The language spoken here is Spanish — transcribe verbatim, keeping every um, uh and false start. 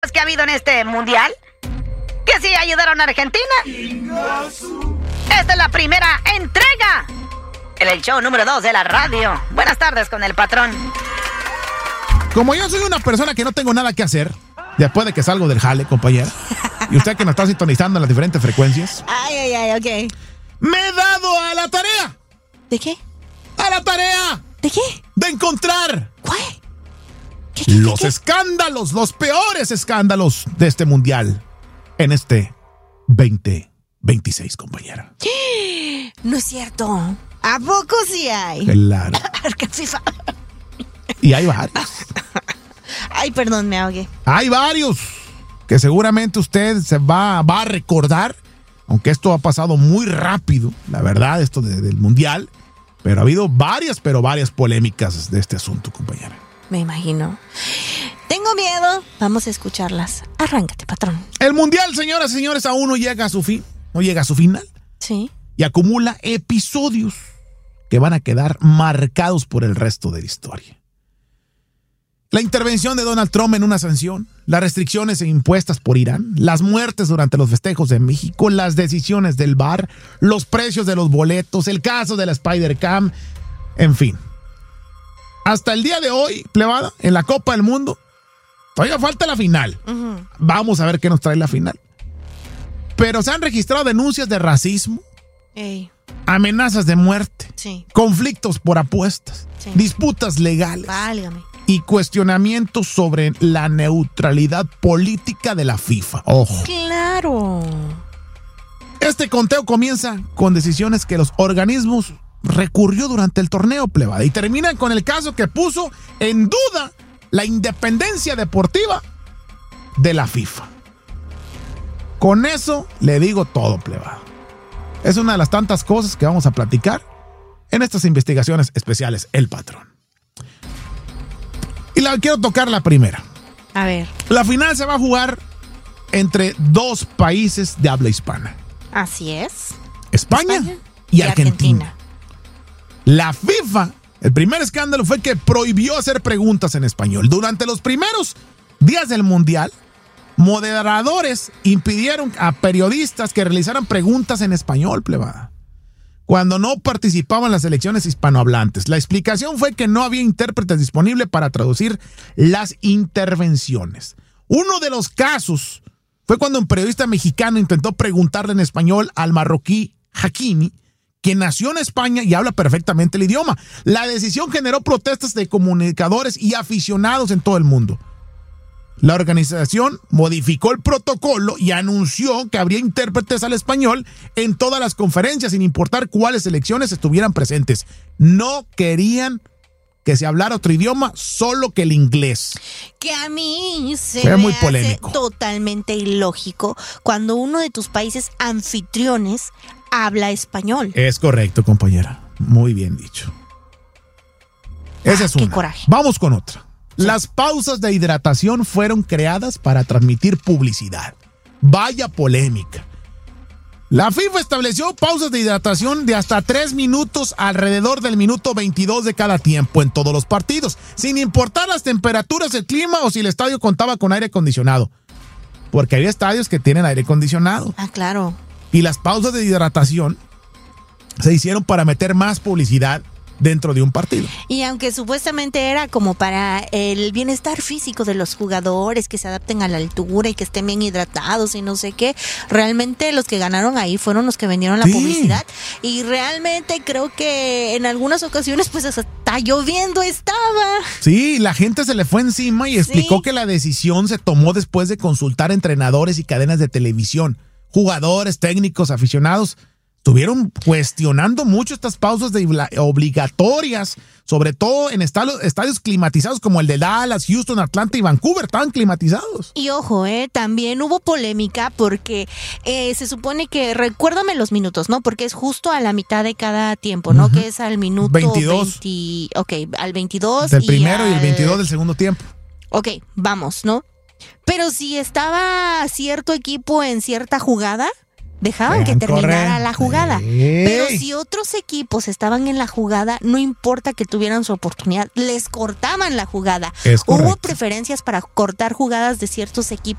que ha habido en este mundial que sí ayudaron a Argentina. Esta es la primera entrega en el show número dos de la radio. Buenas tardes con el patrón. Como yo soy una persona que no tengo nada que hacer después de que salgo del jale, compañera, y usted que nos está sintonizando en las diferentes frecuencias, Ay, ay, ay, ok. me he dado a la tarea. ¿De qué? A la tarea ¿De qué? de encontrar ¿Cuál? ¿Qué, qué, los qué, qué? escándalos, los peores escándalos de este mundial en este veinte veintiséis, compañera. No es cierto. ¿A poco sí hay? Claro. Argentina. Y hay varios. Ay, perdón, me ahogué. Hay varios que seguramente usted se va, va a recordar, aunque esto ha pasado muy rápido, la verdad, esto de- del mundial, pero ha habido varias, pero varias polémicas de este asunto, compañera. Me imagino. Tengo miedo. Vamos a escucharlas. Arráncate, patrón. El mundial, señoras y señores, aún no llega a su fin, no llega a su final Sí. y acumula episodios que van a quedar marcados por el resto de la historia. La intervención de Donald Trump en una sanción, las restricciones impuestas por Irán, las muertes durante los festejos de México, las decisiones del V A R, los precios de los boletos, el caso de la Spider-Cam, en fin. Hasta el día de hoy, plebada, en la Copa del Mundo, todavía falta la final. Ujú. Vamos a ver qué nos trae la final. Pero se han registrado denuncias de racismo, Ey, amenazas de muerte, sí. conflictos por apuestas, Sí. disputas legales Válgame. y cuestionamientos sobre la neutralidad política de la FIFA. Ojo. Claro. Este conteo comienza con decisiones que los organismos recurrió durante el torneo, plebada, y termina con el caso que puso en duda la independencia deportiva de la FIFA. Con eso le digo todo, plebada. Es una de las tantas cosas que vamos a platicar en estas investigaciones especiales, El Patrón. Y la quiero tocar la primera. A ver. La final se va a jugar entre dos países de habla hispana, Así es. España, España y, y Argentina. Argentina. La FIFA, el primer escándalo fue que prohibió hacer preguntas en español. Durante los primeros días del Mundial, moderadores impidieron a periodistas que realizaran preguntas en español, plebada, cuando no participaban las elecciones hispanohablantes. La explicación fue que no había intérpretes disponibles para traducir las intervenciones. Uno de los casos fue cuando un periodista mexicano intentó preguntarle en español al marroquí Hakimi, que nació en España y habla perfectamente el idioma. La decisión generó protestas de comunicadores y aficionados en todo el mundo. La organización modificó el protocolo y anunció que habría intérpretes al español en todas las conferencias, sin importar cuáles elecciones estuvieran presentes. No querían que se hablara otro idioma, solo que el inglés. Que a mí se Fue me muy hace polémico. totalmente ilógico cuando uno de tus países anfitriones habla español. Es correcto, compañera. Muy bien dicho. Esa Ah, es qué una. coraje. Vamos con otra. Las pausas de hidratación fueron creadas para transmitir publicidad. Vaya polémica. La FIFA estableció pausas de hidratación de hasta tres minutos alrededor del minuto veintidós de cada tiempo en todos los partidos, sin importar las temperaturas, el clima o si el estadio contaba con aire acondicionado. Porque había estadios que tienen aire acondicionado. Ah, claro. Y las pausas de hidratación se hicieron para meter más publicidad dentro de un partido. Y aunque supuestamente era como para el bienestar físico de los jugadores, que se adapten a la altura y que estén bien hidratados y no sé qué, realmente los que ganaron ahí fueron los que vendieron la Sí. publicidad. Y realmente creo que en algunas ocasiones pues hasta lloviendo estaba. Sí, la gente se le fue encima y explicó Sí. que la decisión se tomó después de consultar entrenadores y cadenas de televisión. Jugadores, técnicos, aficionados estuvieron cuestionando mucho estas pausas de obla- obligatorias, sobre todo en estadios, estadios climatizados como el de Dallas, Houston, Atlanta y Vancouver, estaban climatizados. Y ojo, eh, también hubo polémica porque eh, se supone que, recuérdame los minutos, ¿no? Porque es justo a la mitad de cada tiempo, ¿no? Ujú. Que es al minuto veintidós. veinte, ok, al veintidós. Del primero y el al- veintidós del segundo tiempo. Ok, vamos, ¿no? Pero si estaba cierto equipo en cierta jugada, dejaban Dejan que terminara correr. la jugada. Sí. Pero si otros equipos estaban en la jugada, no importa que tuvieran su oportunidad, les cortaban la jugada. Es Hubo correcto. preferencias para cortar jugadas de ciertos equipos